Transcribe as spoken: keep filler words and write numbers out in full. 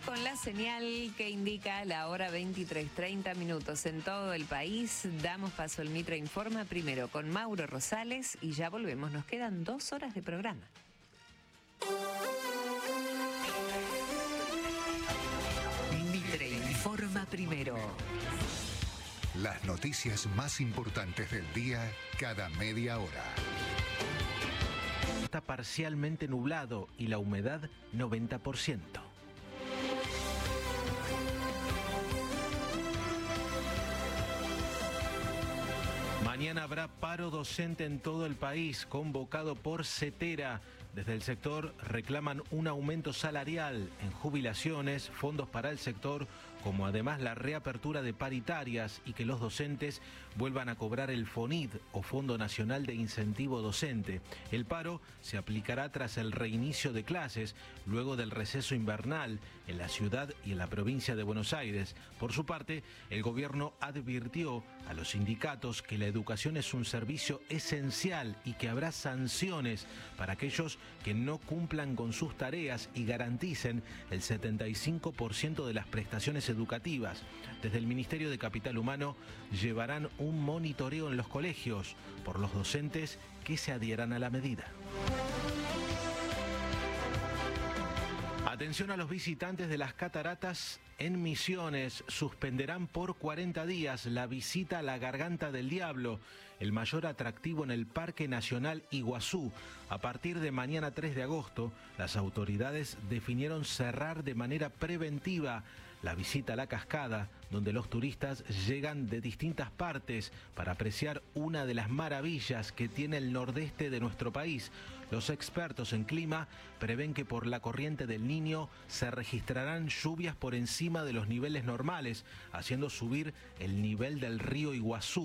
con la señal que indica la hora veintitrés, treinta minutos en todo el país. Damos paso al Mitra Informa primero con Mauro Rosales y ya volvemos. Nos quedan dos horas de programa. Mitra Informa primero. Las noticias más importantes del día cada media hora. Está parcialmente nublado y la humedad noventa por ciento. Mañana habrá paro docente en todo el país, convocado por CETERA. Desde el sector reclaman un aumento salarial en jubilaciones, fondos para el sector, como además la reapertura de paritarias y que los docentes vuelvan a cobrar el FONID o Fondo Nacional de Incentivo Docente. El paro se aplicará tras el reinicio de clases, luego del receso invernal en la ciudad y en la provincia de Buenos Aires. Por su parte, el gobierno advirtió a los sindicatos que la educación es un servicio esencial y que habrá sanciones para aquellos que no cumplan con sus tareas y garanticen el setenta y cinco por ciento de las prestaciones educativas. Desde el Ministerio de Capital Humano llevarán un monitoreo en los colegios por los docentes que se adhieran a la medida. Atención a los visitantes de las cataratas en Misiones. Suspenderán por cuarenta días la visita a la Garganta del Diablo, el mayor atractivo en el Parque Nacional Iguazú. A partir de mañana tres de agosto, las autoridades definieron cerrar de manera preventiva la visita a la cascada, donde los turistas llegan de distintas partes para apreciar una de las maravillas que tiene el nordeste de nuestro país. Los expertos en clima prevén que por la corriente del Niño se registrarán lluvias por encima de los niveles normales, haciendo subir el nivel del río Iguazú.